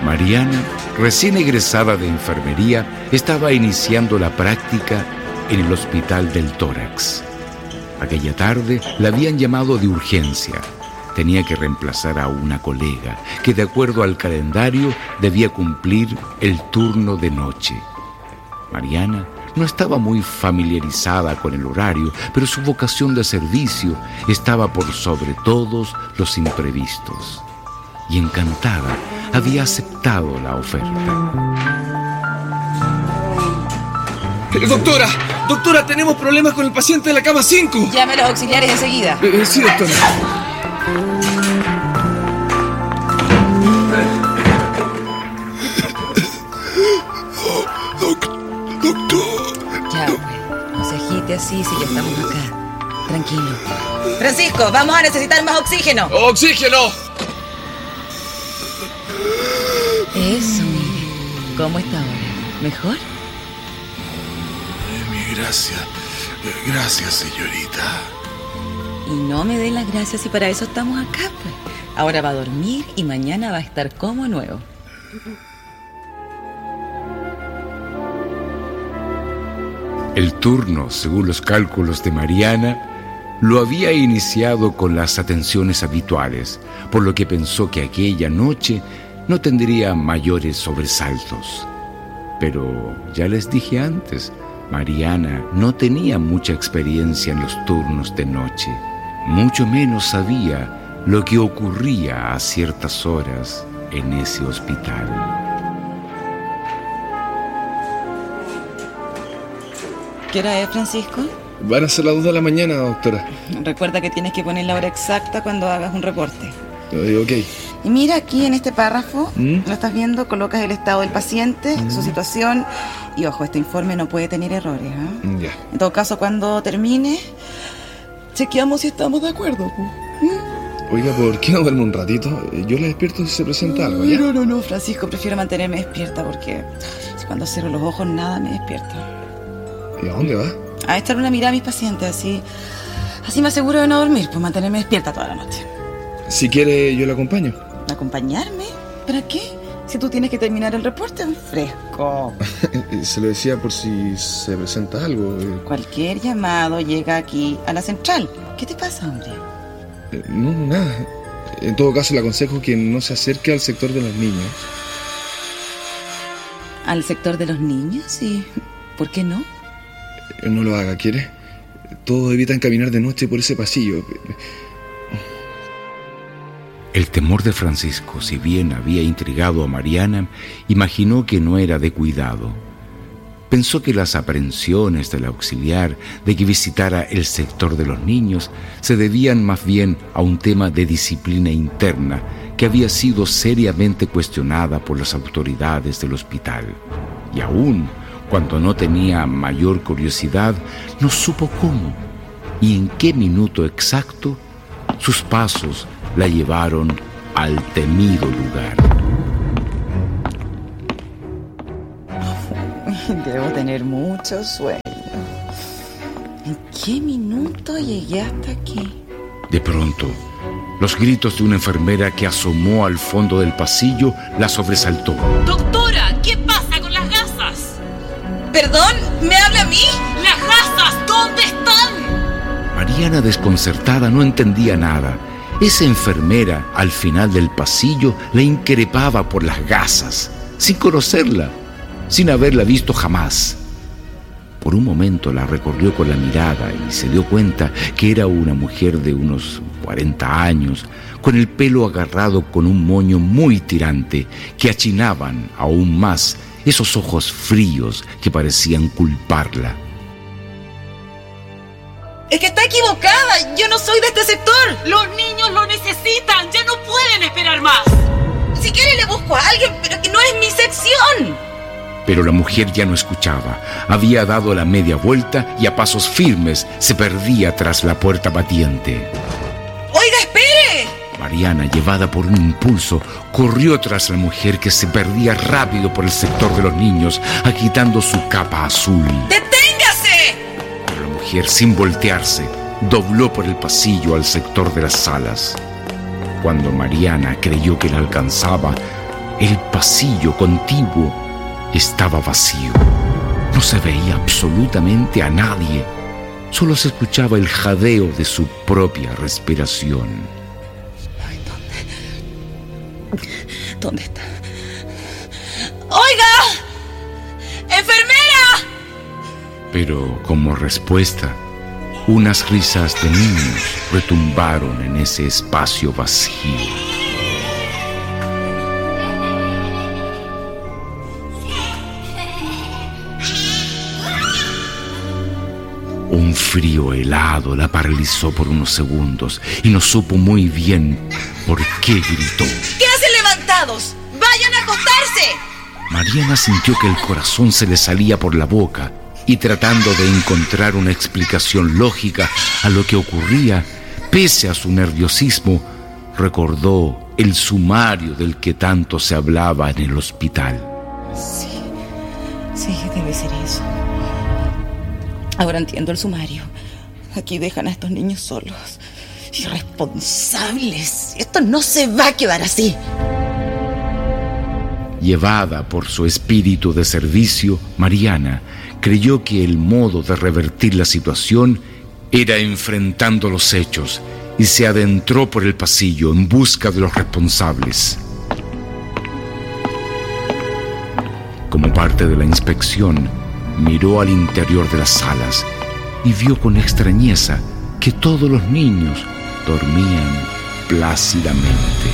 Mariana, recién egresada de enfermería, estaba iniciando la práctica en el hospital del tórax. Aquella tarde la habían llamado de urgencia. Tenía que reemplazar a una colega que, de acuerdo al calendario, debía cumplir el turno de noche. Mariana no estaba muy familiarizada con el horario, pero su vocación de servicio estaba por sobre todos los imprevistos. Y encantada, había aceptado la oferta. Doctora, tenemos problemas con el paciente de la cama 5. Llame a los auxiliares enseguida. Sí, doctora. Doctor. Ya, pues, no se agite así si ya estamos acá. Tranquilo. Francisco, vamos a necesitar más oxígeno. ¡Oxígeno! Eso, mire. ¿Cómo está ahora? ¿Mejor? Gracias, señorita. Y no me dé las gracias si para eso estamos acá, pues. Ahora va a dormir y mañana va a estar como nuevo. El turno, según los cálculos de Mariana, lo había iniciado con las atenciones habituales, por lo que pensó que aquella noche no tendría mayores sobresaltos. Pero ya les dije antes, Mariana no tenía mucha experiencia en los turnos de noche. Mucho menos sabía lo que ocurría a ciertas horas en ese hospital. ¿Qué hora es, Francisco? Van a ser las 2 de la mañana, doctora. Recuerda que tienes que poner la hora exacta cuando hagas un reporte. Ok. Y mira aquí en este párrafo, lo estás viendo, colocas el estado del paciente, su situación, y ojo, este informe no puede tener errores, ¿eh? Ya. En todo caso, cuando termine, chequeamos si estamos de acuerdo. Oiga, ¿por qué no duerme un ratito? Yo la despierto si se presenta algo, ¿ya? No, Francisco, prefiero mantenerme despierta porque cuando cierro los ojos nada me despierta. ¿Y a dónde va? A echar una mirada a mis pacientes, así me aseguro de no dormir, pues mantenerme despierta toda la noche. Si quiere, yo la acompaño. ¿Acompañarme? ¿Para qué? Si tú tienes que terminar el reporte, fresco. Se lo decía por si se presenta algo. Cualquier llamado llega aquí a la central. ¿Qué te pasa, hombre? No, nada. En todo caso, le aconsejo que no se acerque al sector de los niños. ¿Al sector de los niños? ¿Y por qué no? No lo haga, ¿quiere? Todos evitan caminar de noche por ese pasillo. El temor de Francisco, si bien había intrigado a Mariana, imaginó que no era de cuidado. Pensó que las aprensiones del auxiliar de que visitara el sector de los niños se debían más bien a un tema de disciplina interna que había sido seriamente cuestionada por las autoridades del hospital. Y aún cuando no tenía mayor curiosidad, no supo cómo y en qué minuto exacto sus pasos la llevaron al temido lugar. Debo tener mucho sueño. ¿En qué minuto llegué hasta aquí? De pronto, los gritos de una enfermera que asomó al fondo del pasillo la sobresaltó. ¡Doctora! ¿Qué pasa con las gasas? ¿Perdón? ¿Me habla a mí? ¡Las gasas! ¿Dónde están? Mariana, desconcertada, no entendía nada. Esa enfermera, al final del pasillo, la increpaba por las gasas, sin conocerla, sin haberla visto jamás. Por un momento la recorrió con la mirada y se dio cuenta que era una mujer de unos 40 años, con el pelo agarrado con un moño muy tirante que achinaban aún más esos ojos fríos que parecían culparla. Es que está equivocada. Yo no soy de este sector. Los niños lo necesitan. Ya no pueden esperar más. Si quiere le busco a alguien, pero que no es mi sección. Pero la mujer ya no escuchaba. Había dado la media vuelta y a pasos firmes se perdía tras la puerta batiente. ¡Oiga, espere! Mariana, llevada por un impulso, corrió tras la mujer que se perdía rápido por el sector de los niños, agitando su capa azul. ¡Deténgase! Pero la mujer, sin voltearse, dobló por el pasillo al sector de las salas. Cuando Mariana creyó que la alcanzaba, El pasillo contiguo estaba vacío. No se veía absolutamente a nadie. Solo se escuchaba el jadeo de su propia respiración. Ay, ¿dónde está? ¡Oiga! ¡Enfermera! Pero como respuesta, unas risas de niños retumbaron en ese espacio vacío. Un frío helado la paralizó por unos segundos y no supo muy bien por qué gritó. ¿Qué hacen levantados? ¡Vayan a acostarse! Mariana sintió que el corazón se le salía por la boca y tratando de encontrar una explicación lógica a lo que ocurría, pese a su nerviosismo, recordó el sumario del que tanto se hablaba en el hospital. Sí, debe ser eso. Ahora entiendo el sumario. Aquí dejan a estos niños solos. Irresponsables. Esto no se va a quedar así. Llevada por su espíritu de servicio, Mariana creyó que el modo de revertir la situación era enfrentando los hechos y se adentró por el pasillo en busca de los responsables. Como parte de la inspección, miró al interior de las salas y vio con extrañeza que todos los niños dormían plácidamente.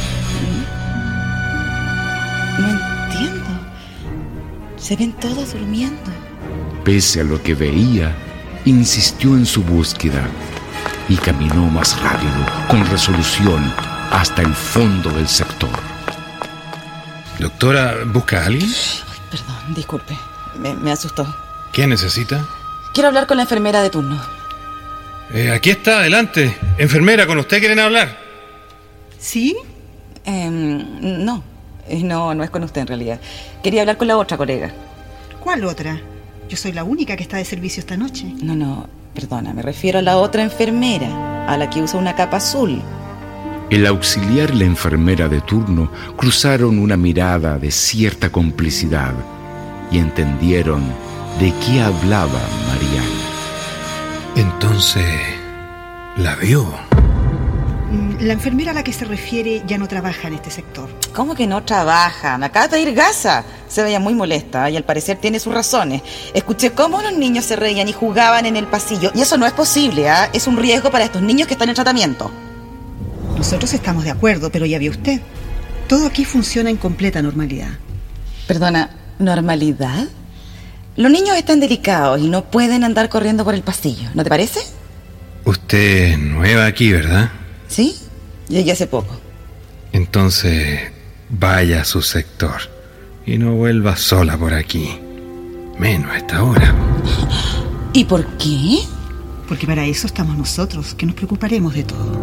No entiendo. Se ven todos durmiendo. Pese a lo que veía, insistió en su búsqueda y caminó más rápido, con resolución, hasta el fondo del sector. Doctora, ¿busca a alguien? Ay, perdón, disculpe. Me asustó. ¿Qué necesita? Quiero hablar con la enfermera de turno. Aquí está, adelante. Enfermera, ¿con usted quieren hablar? ¿Sí? No, no es con usted en realidad. Quería hablar con la otra colega. ¿Cuál otra? Yo soy la única que está de servicio esta noche. No, perdona, me refiero a la otra enfermera, a la que usa una capa azul. El auxiliar y la enfermera de turno cruzaron una mirada de cierta complicidad y entendieron de qué hablaba Mariana. Entonces, ¿la vio? La enfermera a la que se refiere ya no trabaja en este sector. ¿Cómo que no trabaja? Me acaba de pedir gasa. Se veía muy molesta y al parecer tiene sus razones. Escuché cómo los niños se reían y jugaban en el pasillo. Y eso no es posible, ¿ah? Es un riesgo para estos niños que están en tratamiento. Nosotros estamos de acuerdo, pero ya vio usted. Todo aquí funciona en completa normalidad. Perdona, ¿normalidad? Los niños están delicados y no pueden andar corriendo por el pasillo, ¿no te parece? Usted es nueva aquí, ¿verdad? Sí, llegué hace poco. Entonces, vaya a su sector y no vuelva sola por aquí. Menos a esta hora. ¿Y por qué? Porque para eso estamos nosotros, que nos preocuparemos de todo.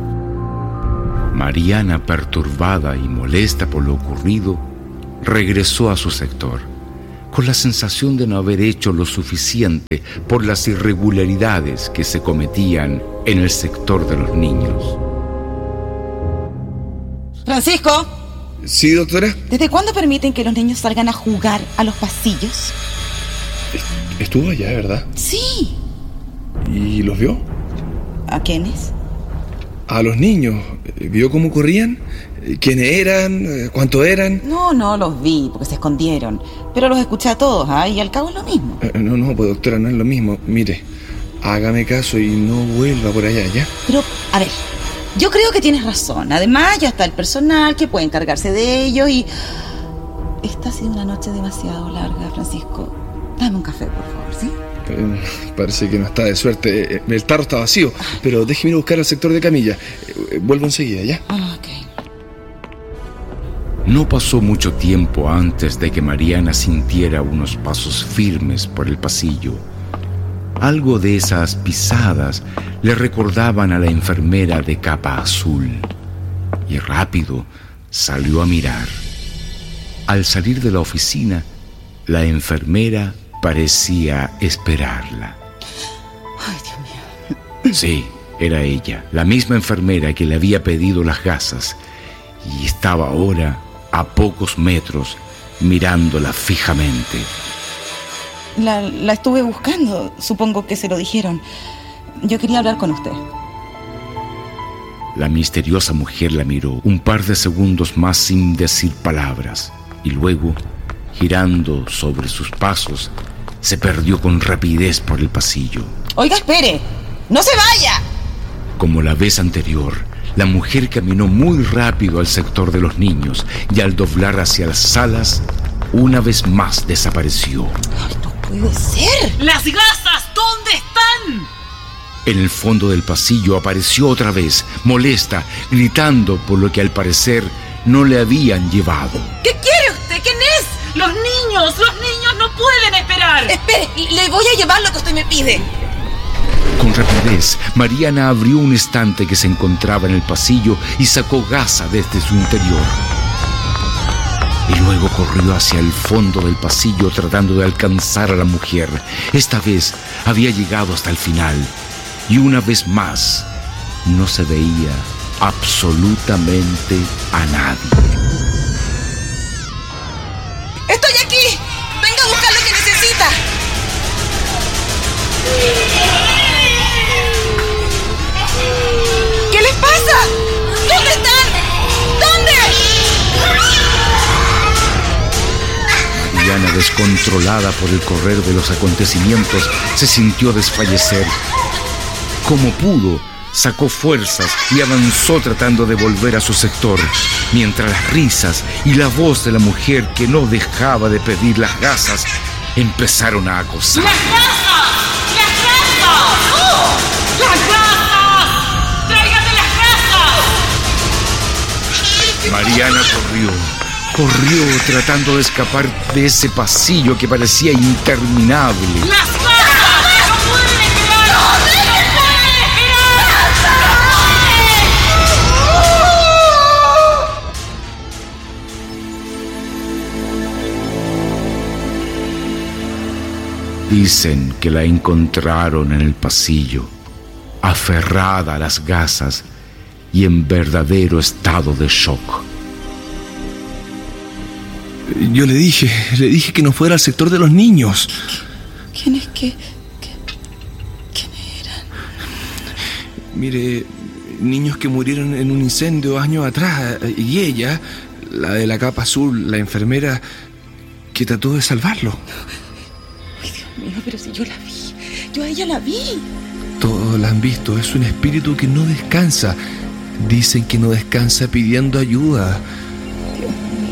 Mariana, perturbada y molesta por lo ocurrido, regresó a su sector, con la sensación de no haber hecho lo suficiente por las irregularidades que se cometían en el sector de los niños. Francisco. Sí, doctora. ¿Desde cuándo permiten que los niños salgan a jugar a los pasillos? Estuvo allá, ¿verdad? Sí. ¿Y los vio? ¿A quiénes? A los niños. ¿Vio cómo corrían? ¿Quiénes eran? ¿Cuántos eran? No los vi porque se escondieron. Pero los escuché a todos, ¿ah? Y al cabo es lo mismo. No, pues doctora, no es lo mismo. Mire, hágame caso y no vuelva por allá, ¿ya? Pero, a ver, yo creo que tienes razón. Además, ya está el personal que puede encargarse de ellos y... Esta ha sido una noche demasiado larga, Francisco. Dame un café, por favor, ¿sí? Parece que no está de suerte. El tarro está vacío, pero déjeme ir a buscar al sector de camilla. Vuelvo enseguida, ¿ya? Ok. No pasó mucho tiempo antes de que Mariana sintiera unos pasos firmes por el pasillo. Algo de esas pisadas le recordaban a la enfermera de capa azul. Y rápido salió a mirar. Al salir de la oficina, la enfermera parecía esperarla. Ay, Dios mío. Sí, era ella, la misma enfermera que le había pedido las gasas, y estaba ahora a pocos metros, mirándola fijamente. La estuve buscando. Supongo que se lo dijeron. Yo quería hablar con usted. La misteriosa mujer la miró un par de segundos más sin decir palabras, y luego, girando sobre sus pasos, se perdió con rapidez por el pasillo. Oiga, espere. ¡No se vaya! Como la vez anterior, la mujer caminó muy rápido al sector de los niños y al doblar hacia las salas, una vez más desapareció. Ay, no puede ser. ¡Las gasas! ¿Dónde están? En el fondo del pasillo apareció otra vez, molesta, gritando por lo que al parecer no le habían llevado. ¿Qué quiere usted? ¿Quién es? ¡Los niños no pueden esperar! Espere, le voy a llevar lo que usted me pide. Con rapidez, Mariana abrió un estante que se encontraba en el pasillo y sacó gasa desde su interior. Y luego corrió hacia el fondo del pasillo tratando de alcanzar a la mujer. Esta vez había llegado hasta el final. Y una vez más, no se veía absolutamente a nadie. ¡Estoy aquí! ¡Venga a buscar lo que necesita! ¿Qué les pasa? ¿Dónde están? ¿Dónde? Mariana, descontrolada por el correr de los acontecimientos, se sintió desfallecer. Como pudo, sacó fuerzas y avanzó tratando de volver a su sector, mientras las risas y la voz de la mujer que no dejaba de pedir las gasas empezaron a acosar. ¡Las gasas! ¡Las gasas! ¡Oh! ¡Las gasas! ¡Tráigame las gasas! Mariana corrió tratando de escapar de ese pasillo que parecía interminable. ¡Las gasas! ¡No pueden esperar! ¡No pueden esperar! Dicen que la encontraron en el pasillo, aferrada a las gasas y en verdadero estado de shock. Yo le dije que no fuera al sector de los niños. ¿Quiénes quiénes eran? Mire, niños que murieron en un incendio años atrás. Y ella, la de la capa azul, la enfermera que trató de salvarlo. Ay, Dios mío, pero si yo la vi. Yo a ella la vi. Todos la han visto. Es un espíritu que no descansa. Dicen que no descansa pidiendo ayuda. Dios mío.